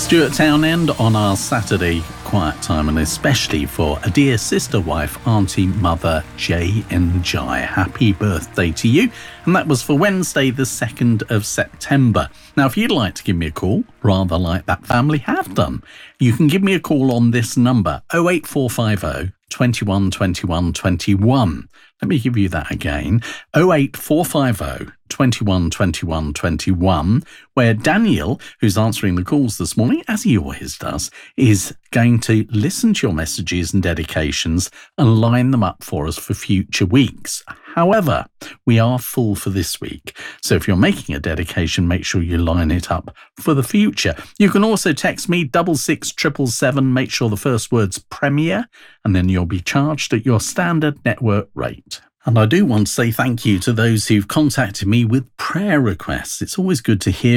Stuart Townend on our Saturday quiet time, and especially for a dear sister, wife, auntie, mother, Jay and Jai. Happy birthday to you. And that was for Wednesday, the 2nd of September. Now, if you'd like to give me a call, rather like that family have done, you can give me a call on this number, 08450 21 21 21. Let me give you that again, 08450 21 21 21, where Daniel, who's answering the calls this morning, as he always does, is going to listen to your messages and dedications and line them up for us for future weeks. However, we are full for this week, so if you're making a dedication, make sure you line it up for the future. You can also text me 66777, make sure the first word's Premier, and then you'll be charged at your standard network rate. And I do want to say thank you to those who've contacted me with prayer requests. It's always good to hear